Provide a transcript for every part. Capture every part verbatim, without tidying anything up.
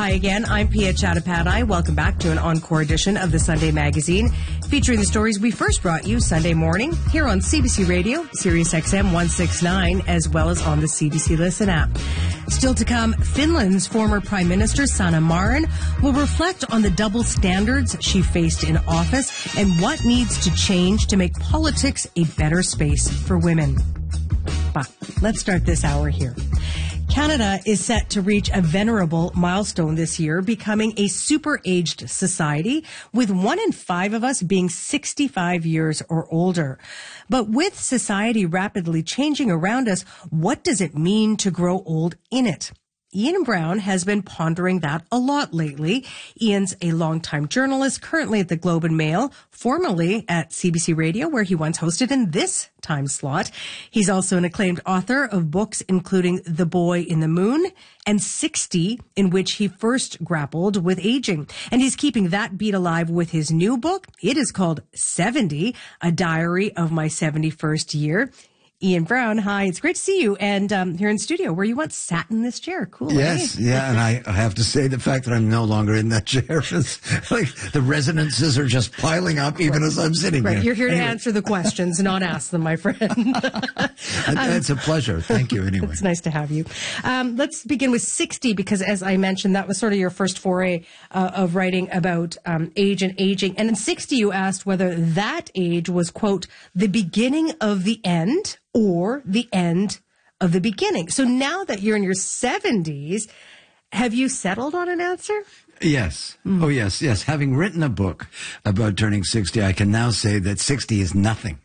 Hi again, I'm Pia Chattopadhyay. Welcome back to an encore edition of the Sunday Magazine, featuring the stories we first brought you Sunday morning here on C B C Radio, Sirius X M one sixty-nine, as well as on the C B C Listen app. Still to come, Finland's former Prime Minister Sanna Marin will reflect on the double standards she faced in office and what needs to change to make politics a better space for women. But let's start this hour here. Canada is set to reach a venerable milestone this year, becoming a super-aged society, with one in five of us being sixty-five years or older. But with society rapidly changing around us, what does it mean to grow old in it? Ian Brown has been pondering that a lot lately. Ian's a longtime journalist, currently at the Globe and Mail, formerly at C B C Radio, where he once hosted in this time slot. He's also an acclaimed author of books including The Boy in the Moon and sixty, in which he first grappled with aging. And he's keeping that beat alive with his new book. It is called seventy, A Diary of My seventy-first Year. Ian Brown, hi. It's great to see you. And um, here in studio, where you once sat in this chair. Cool. Yes, eh? yeah. And I, I have to say the fact that I'm no longer in that chair is like the resonances are just piling up even right. as I'm sitting right. here. You're here anyway. to answer the questions, not ask them, my friend. um, it's a pleasure. Thank you anyway. It's nice to have you. Um, let's begin with sixty, because as I mentioned, that was sort of your first foray uh, of writing about um, age and aging. And in sixty, you asked whether that age was, quote, the beginning of the end or the end of the beginning. So now that you're in your seventies, have you settled on an answer? Yes. Mm. Oh, yes, yes. Having written a book about turning sixty, I can now say that sixty is nothing.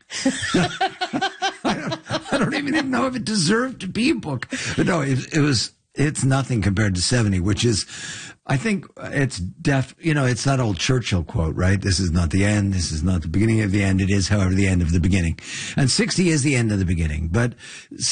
I, don't, I don't even know if it deserved to be a book. But no, it, it was, it's nothing compared to seventy, which is, I think it's def, you know, it's that old Churchill quote, right? This is not the end. This is not the beginning of the end. It is, however, the end of the beginning. And sixty is the end of the beginning. But